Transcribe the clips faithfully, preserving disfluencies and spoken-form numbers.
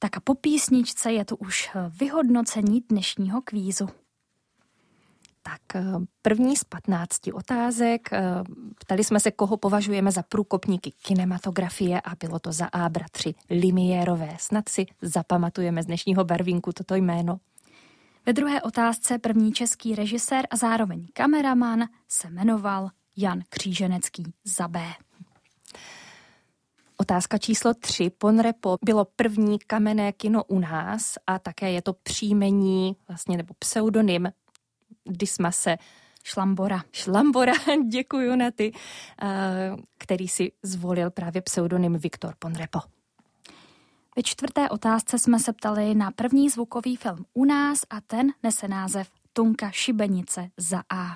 Tak a po písničce je tu už vyhodnocení dnešního kvízu. Tak první z patnácti otázek. Ptali jsme se, koho považujeme za průkopníky kinematografie a bylo to za A bratři Lumiérové. Snad si zapamatujeme z dnešního barvínku toto jméno. Ve druhé otázce první český režisér a zároveň kameraman se jmenoval Jan Kříženecký za B. Otázka číslo tři. Ponrepo bylo první kamenné kino u nás a také je to příjmení vlastně nebo pseudonym Dismase Šlambora. Šlambora, děkuju na ty, který si zvolil právě pseudonym Viktor Ponrepo. Ve čtvrté otázce jsme se ptali na první zvukový film u nás a ten nese název Tunka Šibenice za A.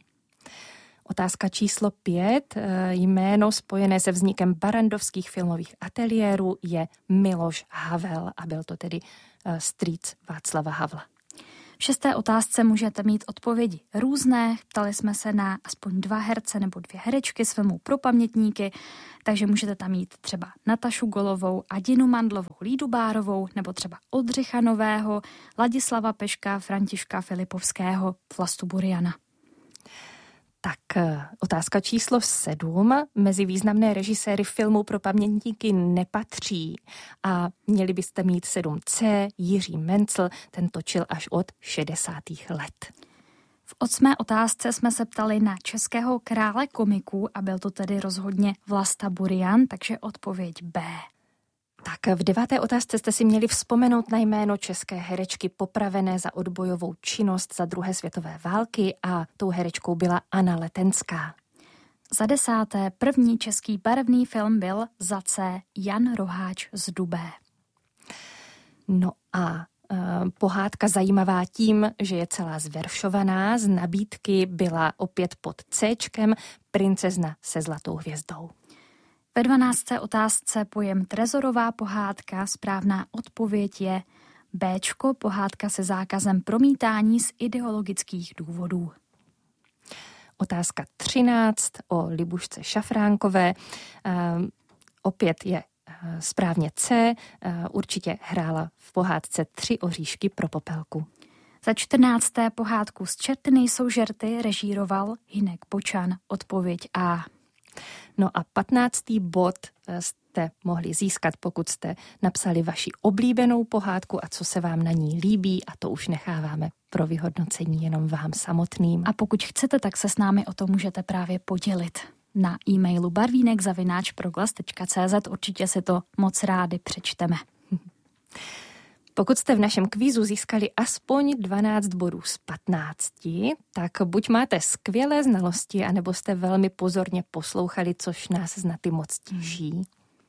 Otázka číslo pět. Jméno spojené se vznikem barrandovských filmových ateliérů je Miloš Havel a byl to tedy strýc Václava Havla. V šesté otázce můžete mít odpovědi různé. Ptali jsme se na aspoň dva herce nebo dvě herečky s filmů pro pamětníky, takže můžete tam mít třeba Natašu Golovou, Adinu Mandlovou, Lídu Bárovou nebo třeba Oldřicha Nového, Ladislava Peška, Františka Filipovského, Vlastu Buriana. Tak otázka číslo sedm. Mezi významné režiséry filmů pro pamětníky nepatří a měli byste mít sedm C. Jiří Mencl, ten točil až od šedesátých let. V osmé otázce jsme se ptali na českého krále komiků a byl to tedy rozhodně Vlasta Burian, takže odpověď B. Tak v deváté otázce jste si měli vzpomenout na jméno české herečky popravené za odbojovou činnost za druhé světové války a tou herečkou byla Anna Letenská. Za desáté první český barevný film byl za C. Jan Roháč z Dubé. No a e, pohádka zajímavá tím, že je celá zveršovaná, z nabídky byla opět pod Cčkem Princezna se zlatou hvězdou. Ve dvanácté otázce pojem trezorová pohádka, správná odpověď je Bčko, pohádka se zákazem promítání z ideologických důvodů. Otázka třináct o Libušce Šafránkové, e, opět je e, správně C, e, určitě hrála v pohádce Tři oříšky pro Popelku. Za čtrnácté pohádku Z čerty nejsou žerty režíroval Hynek Počan, odpověď A. No a patnáctý bod jste mohli získat, pokud jste napsali vaši oblíbenou pohádku a co se vám na ní líbí a to už necháváme pro vyhodnocení jenom vám samotným. A pokud chcete, tak se s námi o to můžete právě podělit na e-mailu barvínek zavináč proglas tečka cé zet. Určitě si to moc rádi přečteme. Pokud jste v našem kvízu získali aspoň dvanáct bodů z patnácti, tak buď máte skvělé znalosti, anebo jste velmi pozorně poslouchali, což nás znaty moc těší.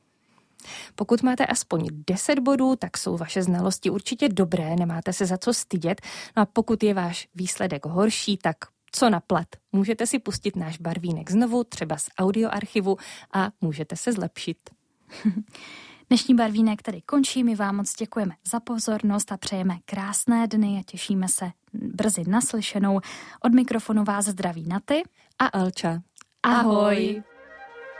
Pokud máte aspoň deset bodů, tak jsou vaše znalosti určitě dobré, nemáte se za co stydět. No a pokud je váš výsledek horší, tak co na plat? Můžete si pustit náš barvínek znovu, třeba z audioarchivu a můžete se zlepšit. Dnešní barvínek tedy končí, my vám moc děkujeme za pozornost a přejeme krásné dny a těšíme se brzy naslyšenou. Od mikrofonu vás zdraví Naty a Alča. Ahoj!